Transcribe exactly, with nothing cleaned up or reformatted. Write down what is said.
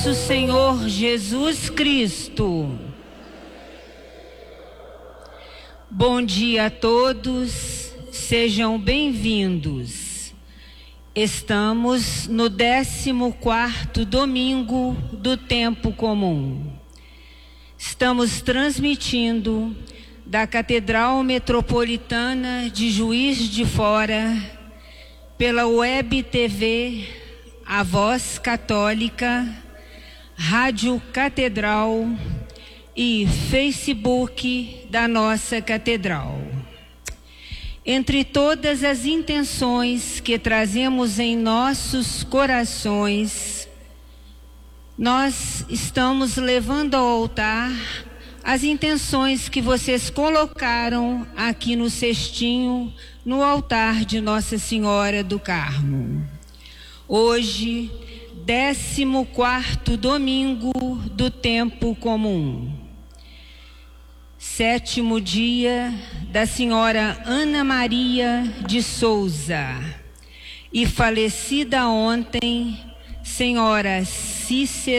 nosso Senhor Jesus Cristo. Bom dia a todos, sejam bem-vindos. Estamos no décimo quarto domingo do tempo comum. Estamos transmitindo da Catedral Metropolitana de Juiz de Fora, pela Web T V, a Voz Católica, Rádio Catedral e Facebook da nossa Catedral. Entre todas as intenções que trazemos em nossos corações, nós estamos levando ao altar as intenções que vocês colocaram aqui no cestinho, no altar de Nossa Senhora do Carmo. Hoje, décimo quarto domingo do tempo comum. Sétimo dia da senhora Ana Maria de Souza. E falecida ontem, senhora Cícera